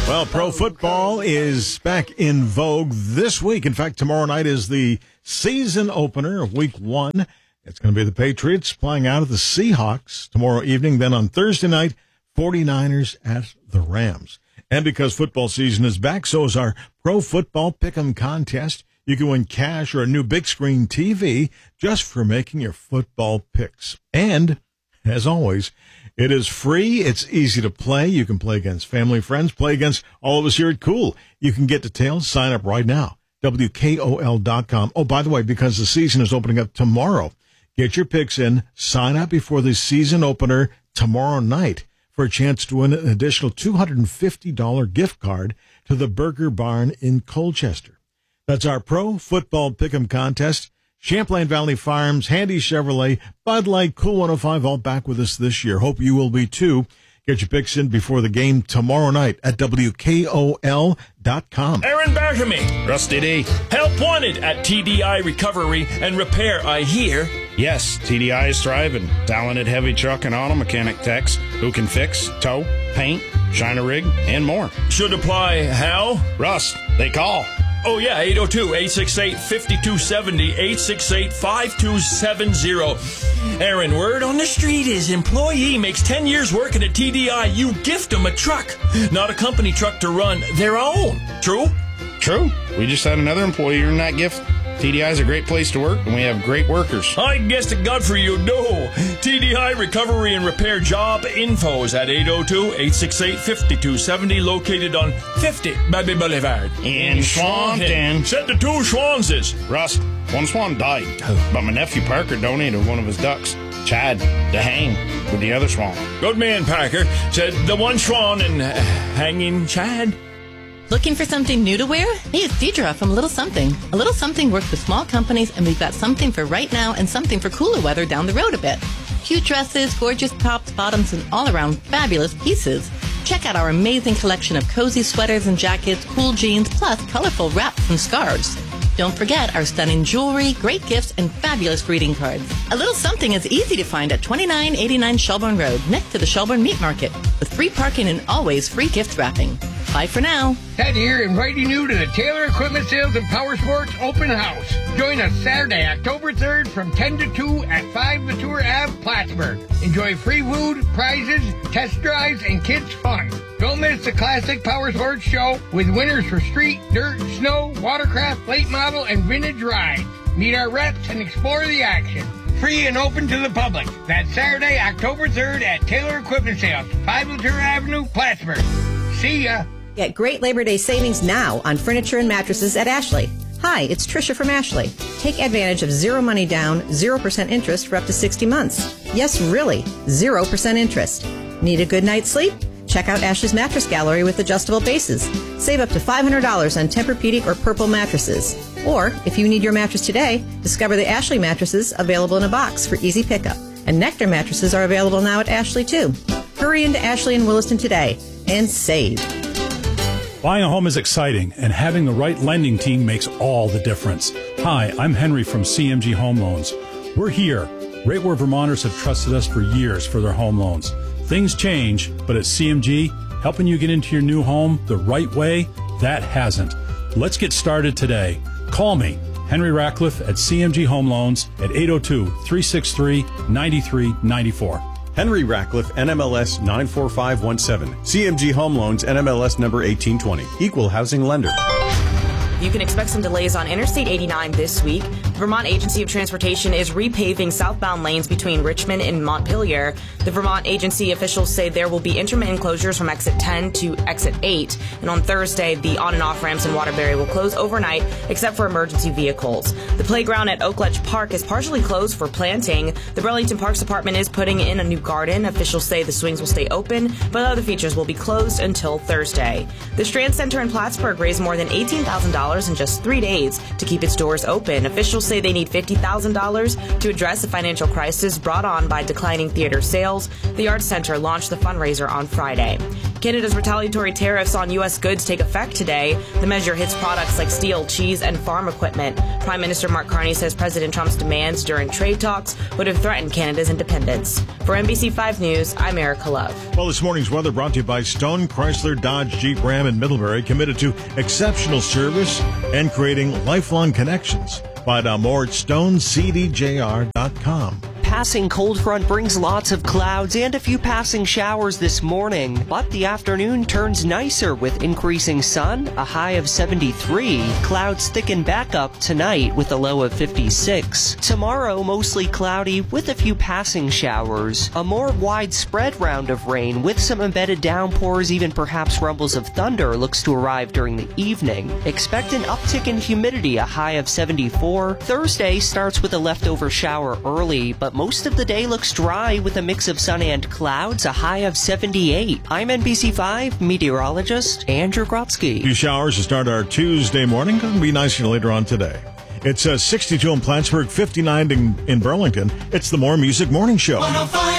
Well, pro football is back in vogue this week. In fact, tomorrow night is the season opener of week 1. It's going to be the Patriots playing out of the Seahawks tomorrow evening. Then on Thursday night, 49ers at the Rams. And because football season is back, so is our Pro Football Pick'em contest. You can win cash or a new big screen TV just for making your football picks. And, as always, it is free. It's easy to play. You can play against family, friends, play against all of us here at Cool. You can get details. Sign up right now. WKOL.com. Oh, by the way, because the season is opening up tomorrow, get your picks in. Sign up before the season opener tomorrow night for a chance to win an additional $250 gift card to the Burger Barn in Colchester. That's our Pro Football Pick'em contest. Champlain Valley Farms, Handy Chevrolet, Bud Light, Cool 105, all back with us this year. Hope you will be too. Get your picks in before the game tomorrow night at WKOL.com. Aaron Bartamy. Rusty D. Help wanted at TDI Recovery and Repair, I hear. Yes, TDI is thriving. Talented heavy truck and auto mechanic techs who can fix, tow, paint, shine a rig, and more. Should apply how? Rust, they call. Oh, yeah, 802-868-5270, 868-5270. Aaron, word on the street is employee makes 10 years working at TDI. You gift them a truck, not a company truck to run their own. True? True. We just had another employee earn that gift. TDI is a great place to work, and we have great workers. I guess to God for you, no. TDI Recovery and Repair Job Infos at 802-868-5270, located on 50 Baby Boulevard. In Swanton. Said the two Swanses. Rust, one swan died, but my nephew Parker donated one of his ducks, Chad, to hang with the other swan. Good man, Parker. Said the one swan and hanging Chad. Looking for something new to wear? Hey, it's Deidre from Little Something. A Little Something works with small companies, and we've got something for right now and something for cooler weather down the road a bit. Cute dresses, gorgeous tops, bottoms, and all-around fabulous pieces. Check out our amazing collection of cozy sweaters and jackets, cool jeans, plus colorful wraps and scarves. Don't forget our stunning jewelry, great gifts, and fabulous greeting cards. A Little Something is easy to find at 2989 Shelburne Road, next to the Shelburne Meat Market, with free parking and always free gift wrapping. Bye for now. Ted here, inviting you to the Taylor Equipment Sales and Power Sports Open House. Join us Saturday, October 3rd from 10 to 2 at 5 Latour Ave, Plattsburgh. Enjoy free food, prizes, test drives, and kids' fun. Don't miss the classic Power Sports show with winners for street, dirt, snow, watercraft, late model, and vintage rides. Meet our reps and explore the action. Free and open to the public. That's Saturday, October 3rd at Taylor Equipment Sales, 5 Latour Avenue, Plattsburgh. See ya. Get great Labor Day savings now on furniture and mattresses at Ashley. Hi, it's Tricia from Ashley. Take advantage of 0 money down, 0% interest for up to 60 months. Yes, really, 0% interest. Need a good night's sleep? Check out Ashley's Mattress Gallery with adjustable bases. Save up to $500 on Tempur-Pedic or Purple mattresses. Or, if you need your mattress today, discover the Ashley mattresses available in a box for easy pickup. And Nectar mattresses are available now at Ashley, too. Hurry into Ashley and Williston today and save. Buying a home is exciting, and having the right lending team makes all the difference. Hi, I'm Henry from CMG Home Loans. We're here, right where Vermonters have trusted us for years for their home loans. Things change, but at CMG, helping you get into your new home the right way, that hasn't. Let's get started today. Call me, Henry Ratcliffe at CMG Home Loans at 802-363-9394. Henry Ratcliffe, NMLS 94517. CMG Home Loans, NMLS number 1820. Equal housing lender. You can expect some delays on Interstate 89 this week. The Vermont Agency of Transportation is repaving southbound lanes between Richmond and Montpelier. The Vermont agency officials say there will be intermittent closures from exit 10 to exit 8. And on Thursday, the on and off ramps in Waterbury will close overnight except for emergency vehicles. The playground at Oakledge Park is partially closed for planting. The Burlington Parks Department is putting in a new garden. Officials say the swings will stay open, but other features will be closed until Thursday. The Strand Center in Plattsburgh raised more than $18,000 in just 3 days to keep its doors open. Officials say they need $50,000 to address the financial crisis brought on by declining theater sales. The Arts Center launched the fundraiser on Friday. Canada's retaliatory tariffs on U.S. goods take effect today. The measure hits products like steel, cheese, and farm equipment. Prime Minister Mark Carney says President Trump's demands during trade talks would have threatened Canada's independence. For NBC 5 News, I'm Erica Love. Well, this morning's weather brought to you by Stone, Chrysler, Dodge, Jeep, Ram, and Middlebury, committed to exceptional service and creating lifelong connections. Find out more at StoneCDJR.com. Passing cold front brings lots of clouds and a few passing showers this morning, but the afternoon turns nicer with increasing sun, a high of 73. Clouds thicken back up tonight with a low of 56. Tomorrow, mostly cloudy with a few passing showers. A more widespread round of rain with some embedded downpours, even perhaps rumbles of thunder, looks to arrive during the evening. Expect an uptick in humidity, a high of 74. Thursday starts with a leftover shower early, but most of the day looks dry with a mix of sun and clouds, a high of 78. I'm NBC 5 meteorologist Andrew Grotsky. Few showers to start our Tuesday morning. Going to be nicer later on today. It's 62 in Plattsburgh, 59 in Burlington. It's the More Music Morning Show.